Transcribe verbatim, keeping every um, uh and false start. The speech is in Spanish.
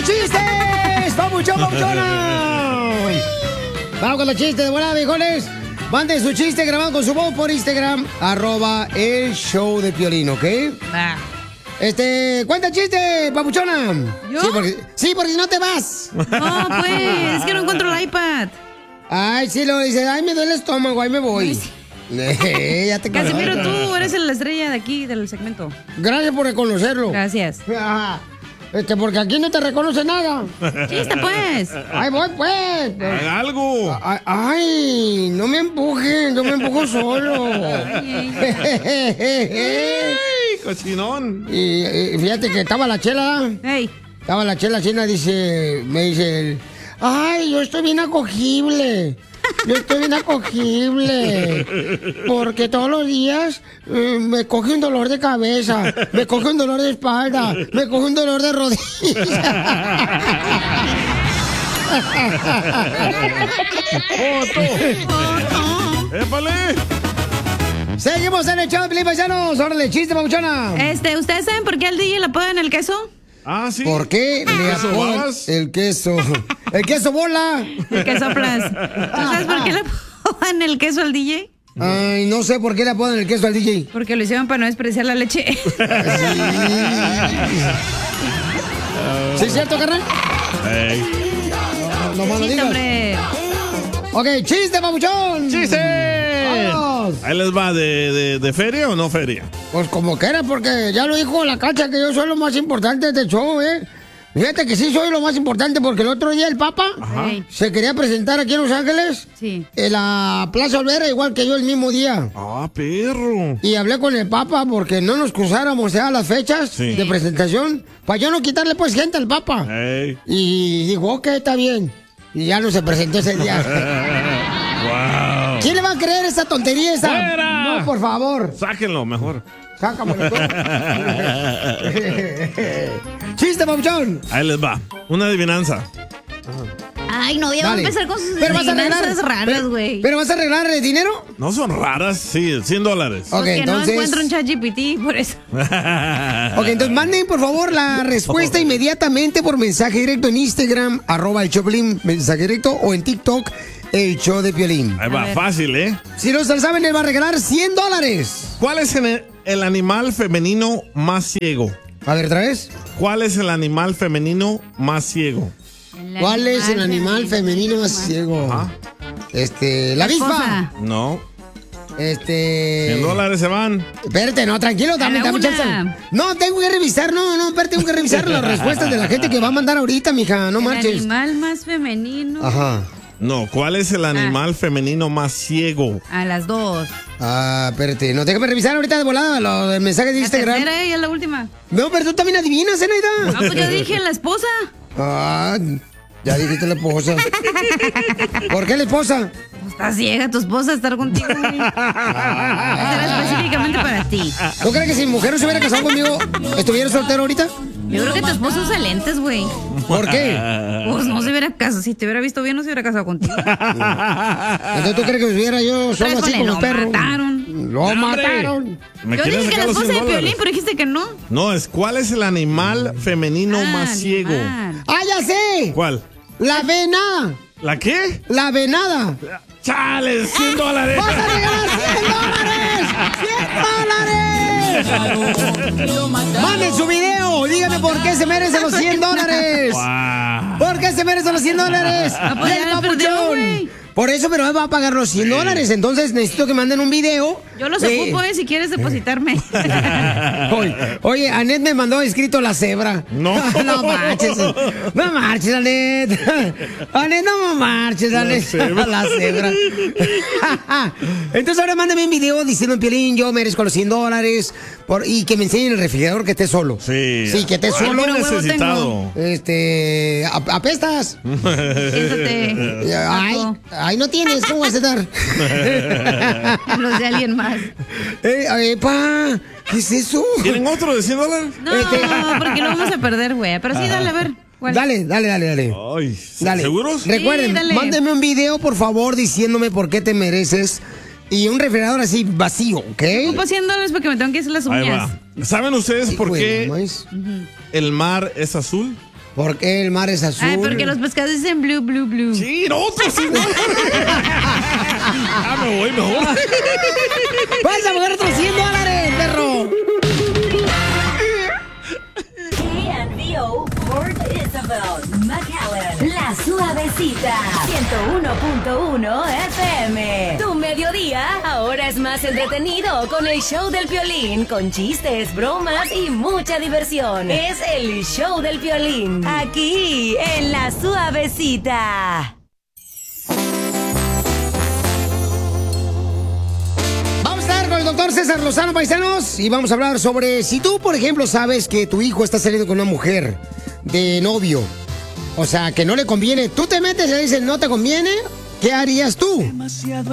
chistes! ¡Papuchón, papuchona! Vamos con los chistes de volada, viejones. Manden su chiste grabado con su voz por Instagram, arroba el show de Piolín, ¿ok? Ah. Este, cuenta chiste, papuchona. ¿Yo? Sí, porque, sí, porque si no te vas. No, pues, es que no encuentro el iPad. Ay, sí, lo dice, ay, me duele el estómago, ahí me voy. Sí. Eh, ya te Casimiro, conozco. tú eres la estrella de aquí, del segmento. Gracias por reconocerlo. Gracias. Ajá. Este, porque aquí no te reconoce nada. Chiste, pues. Ay, voy, pues. Haga algo. Ay, ay, no me empujen, yo me empujo solo. Ay, cochinón. Y, y fíjate que estaba la chela. Hey. Estaba la chela china, dice, me dice, él, ay, yo estoy bien acogible. Yo estoy bien acogible. Porque todos los días eh, me coge un dolor de cabeza, me coge un dolor de espalda, me coge un dolor de rodilla. ¡Foto! ¡Épale! Seguimos en el show de Piolín, paisanos. Órale, chiste, papuchona. Este, ¿ustedes saben por qué al D J le apodan el queso? Ah, sí. ¿Por qué le ¿Queso apodan babas? el queso? El queso bola. El queso plas. ¿Tú sabes por qué le apodan el queso al D J? Ay, no sé por qué le apodan el queso al D J. Porque lo hicieron para no despreciar la leche. ¿Sí es cierto, carnal? Ey. No, no, no, Chiste, digas. hombre. Ok, chiste, papuchón. ¡Chiste! Vamos. Ahí les va, ¿de, de, de feria o no feria? Pues como quiera, porque ya lo dijo la Cacha que yo soy lo más importante de este show, ¿eh? Fíjate que sí soy lo más importante porque el otro día el Papa Ajá. Ey. se quería presentar aquí en Los Ángeles, Sí. en la Plaza Olvera, igual que yo el mismo día. Ah, perro. Y hablé con el Papa porque no nos cruzáramos ya las fechas Sí. de presentación, para yo no quitarle pues gente al Papa. Ey. Y dijo, ok, está bien. Y ya no se presentó ese día. Wow. ¿Quién le va a creer esa tontería esa? ¡Fuera! No, por favor. Sáquenlo mejor. Sácamelo. Chiste, papuchón. Ahí les va. Una adivinanza. Ay, no, ya va a Dale. empezar con sus Pero vas a arreglar. adivinanzas raras, pero- güey. Pero vas a arreglar el dinero. No son raras, sí, cien dólares. Ok, Porque no entonces. encuentro un chat G P T, por eso. Ok, entonces manden por favor la respuesta inmediatamente por mensaje directo en Instagram, arroba el Choplin, mensaje directo, o en TikTok, el show de Piolín. Ahí va, ver. fácil, ¿eh? Si no se lo saben, él va a regalar cien dólares. ¿Cuál es el, el animal femenino más ciego? A ver, otra vez. ¿Cuál es el animal femenino más ciego? ¿Cuál es el animal femenino más ciego? Ajá. Este, la avispa. Esposa. No. Este. cien dólares se van. Espérate, no, tranquilo, dame, A la dame una. chance. No, tengo que revisar, no, no, espérate, tengo que revisar las respuestas de la gente que va a mandar ahorita, mija, no El marches. animal más femenino. Ajá. No, ¿cuál es el animal femenino más ciego? A las dos. Ah, espérate, no, déjame revisar ahorita de volada lo del mensaje de La Instagram. tercera y es la última. No, pero tú también adivinas, Zenaida. Ah, pues yo dije la esposa. Ah, ya dijiste la esposa. ¿Por qué la esposa? Pues está ciega tu esposa a estar contigo. güey. Será específicamente para ti. ¿Tú crees que si mi mujer no se hubiera casado conmigo, estuviera soltero ahorita? Yo creo que tu esposo usa lentes, güey. ¿Por qué? Pues no se hubiera casado. Si te hubiera visto bien, no se hubiera casado contigo. Entonces tú crees que estuviera yo solo así Híjole, como lo el perro. mataron. Lo mataron. ¿Me Yo quieren dije que sacar la los esposa cien de Piolín, dólares? pero dijiste que no. No, es ¿cuál es el animal femenino Ah, más ciego? animal. ¡Ah, ya sé! ¿Cuál? La venada. ¿La qué? La venada. ¡Chale! ¡cien dólares! ¡Vas a regalar cien dólares! ¡cien dólares! Manden su video. Díganme por qué se merecen los cien dólares. Wow. ¿Por qué se merecen los cien dólares? Ah, pues ya ¡El la perdió, papuchón! güey. Por eso, pero él va a pagar los cien dólares. Entonces necesito que manden un video. Yo los Eh, ocupo, eh, si quieres depositarme. Oye, oye, Anet me mandó escrito la cebra. No. No marches. No marches, Anet. Anet, no marches, Anet. cebra. La cebra. Entonces ahora mándame un video diciendo, Piolín, yo merezco los cien dólares. Por, y que me enseñen el refrigerador que esté solo. Sí. Sí, que esté Algo solo. Puro huevo necesitado. Este, a- apestas. Siéntate. Ay, ay, no tienes, ¿cómo vas a estar? Los de alguien más. Eh, eh, pa, ¿qué es eso? ¿Tienen otro de cien dólares? No, Este- porque lo vamos a perder, güey. Pero sí, dale, a ver. ¿cuál? Dale, dale, dale, dale. Ay, Dale. ¿seguros? Recuerden, Sí, dale. mándenme un video, por favor, diciéndome por qué te mereces. Y un refrigerador así vacío, ¿ok? Ocupo cien dólares porque me tengo que hacer las Ahí uñas. va. ¿Saben ustedes por Hijo de qué maíz. el mar es azul? Porque el mar es azul. Ay, porque los pescados dicen blue, blue, blue. Sí, nosotros sí. Ah, me voy, me voy. ¡Vas a pagar otros cien dólares, perro! K and V O, Port Isabel, McAllen, La Suavecita, ciento uno punto uno F M. Tu mediodía ahora es más entretenido con el show del Piolín, con chistes, bromas y mucha diversión. Es el show del Piolín, aquí en La Suavecita. Con el doctor César Lozano, paisanos, y vamos a hablar sobre si tú, por ejemplo, sabes que tu hijo está saliendo con una mujer de novio, o sea, que no le conviene, tú te metes y le dices no te conviene, ¿qué harías tú?